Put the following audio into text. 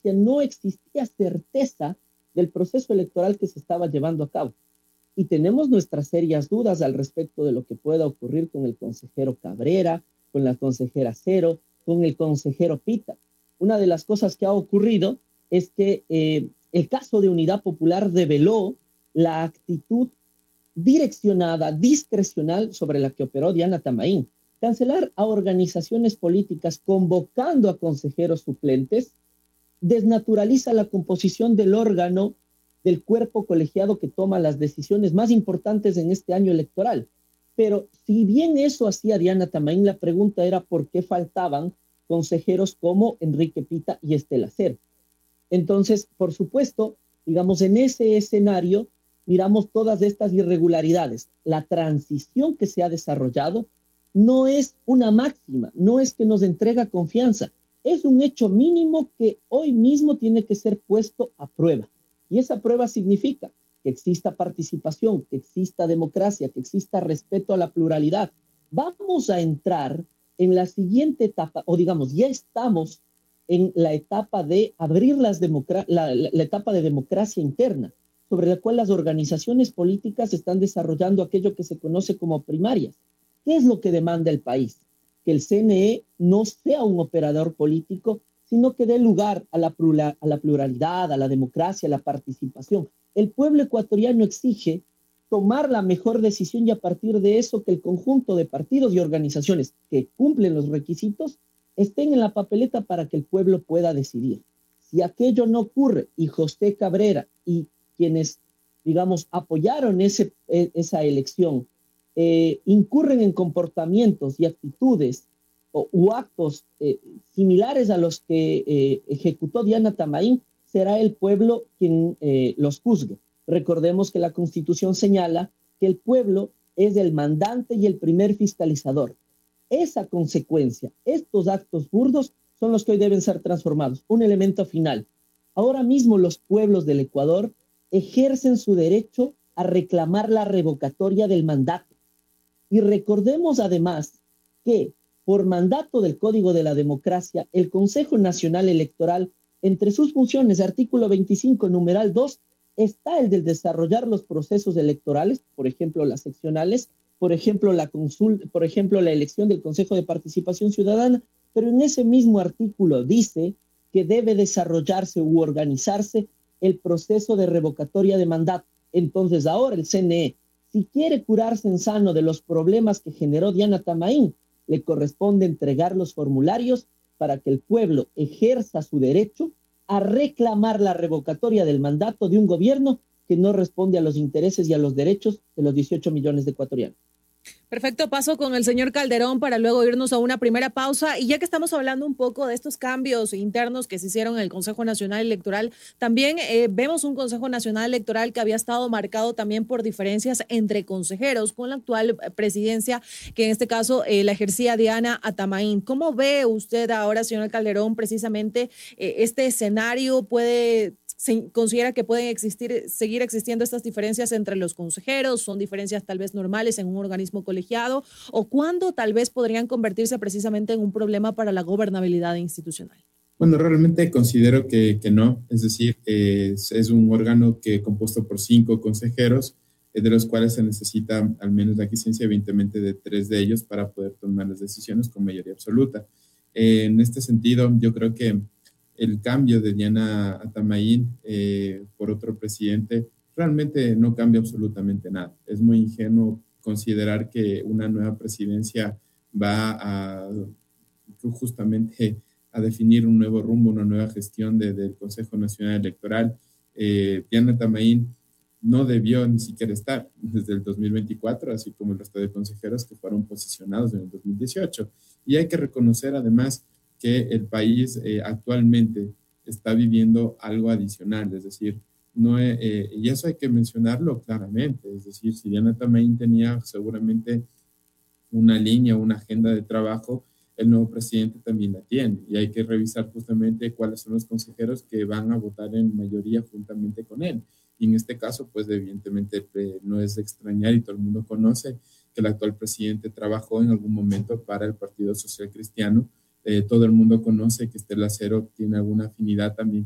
democracia no existía certeza del proceso electoral que se estaba llevando a cabo. Y tenemos nuestras serias dudas al respecto de lo que pueda ocurrir con el consejero Cabrera, con la consejera Cero, con el consejero Pita. Una de las cosas que ha ocurrido es que el caso de Unidad Popular reveló la actitud direccionada, discrecional sobre la que operó Diana Tamaín. Cancelar a organizaciones políticas convocando a consejeros suplentes desnaturaliza la composición del órgano del cuerpo colegiado que toma las decisiones más importantes en este año electoral. Pero si bien eso hacía Diana Tamaín, la pregunta era por qué faltaban consejeros como Enrique Pita y Estela Cero. Entonces, por supuesto, digamos, en ese escenario miramos todas estas irregularidades. La transición que se ha desarrollado no es una máxima, no es que nos entrega confianza, es un hecho mínimo que hoy mismo tiene que ser puesto a prueba. Y esa prueba significa que exista participación, que exista democracia, que exista respeto a la pluralidad. Vamos a entrar en la siguiente etapa, o digamos, ya estamos en la etapa de abrir la etapa de democracia interna, sobre la cual las organizaciones políticas están desarrollando aquello que se conoce como primarias. ¿Qué es lo que demanda el país? Que el CNE no sea un operador político, sino que dé lugar a la pluralidad, a la democracia, a la participación. El pueblo ecuatoriano exige tomar la mejor decisión y a partir de eso que el conjunto de partidos y organizaciones que cumplen los requisitos estén en la papeleta para que el pueblo pueda decidir. Si aquello no ocurre y José Cabrera y quienes, digamos, apoyaron esa elección incurren en comportamientos y actitudes u actos similares a los que ejecutó Diana Tamaín, será el pueblo quien los juzgue. Recordemos que la Constitución señala que el pueblo es el mandante y el primer fiscalizador. Esa consecuencia, estos actos burdos son los que hoy deben ser transformados. Un elemento final. Ahora mismo los pueblos del Ecuador ejercen su derecho a reclamar la revocatoria del mandato. Y recordemos además que por mandato del Código de la Democracia, el Consejo Nacional Electoral, entre sus funciones, artículo 25, numeral 2, está el de desarrollar los procesos electorales, por ejemplo, las seccionales, por ejemplo, la consulta, por ejemplo, la elección del Consejo de Participación Ciudadana, pero en ese mismo artículo dice que debe desarrollarse u organizarse el proceso de revocatoria de mandato. Entonces, ahora el CNE, si quiere curarse en sano de los problemas que generó Diana Tamaín, le corresponde entregar los formularios para que el pueblo ejerza su derecho a reclamar la revocatoria del mandato de un gobierno que no responde a los intereses y a los derechos de los 18 millones de ecuatorianos. Perfecto, paso con el señor Calderón para luego irnos a una primera pausa. Y ya que estamos hablando un poco de estos cambios internos que se hicieron en el Consejo Nacional Electoral, también vemos un Consejo Nacional Electoral que había estado marcado también por diferencias entre consejeros con la actual presidencia, que en este caso la ejercía Diana Tamaín. ¿Cómo ve usted ahora, señor Calderón, precisamente este escenario? ¿Se considera que pueden seguir existiendo estas diferencias entre los consejeros? ¿Son diferencias tal vez normales en un organismo colegiado? ¿O cuándo tal vez podrían convertirse precisamente en un problema para la gobernabilidad institucional? Bueno, realmente considero que no. Es decir, es un órgano que compuesto por 5 consejeros, de los cuales se necesita al menos la quiescencia, evidentemente, de 3 de ellos para poder tomar las decisiones con mayoría absoluta. En este sentido, yo creo que el cambio de Diana Tamaín por otro presidente realmente no cambia absolutamente nada. Es muy ingenuo considerar que una nueva presidencia va a justamente a definir un nuevo rumbo, una nueva gestión del Consejo Nacional Electoral. Diana Tamaín no debió ni siquiera estar desde el 2024, así como el resto de consejeros que fueron posicionados en el 2018. Y hay que reconocer además que el país actualmente está viviendo algo adicional, es decir, y eso hay que mencionarlo claramente, es decir, si Diana Tamaín tenía seguramente una línea, una agenda de trabajo, el nuevo presidente también la tiene y hay que revisar justamente cuáles son los consejeros que van a votar en mayoría juntamente con él. Y en este caso, pues evidentemente no es de extrañar y todo el mundo conoce que el actual presidente trabajó en algún momento para el Partido Social Cristiano. Todo el mundo conoce que Estela Cero tiene alguna afinidad también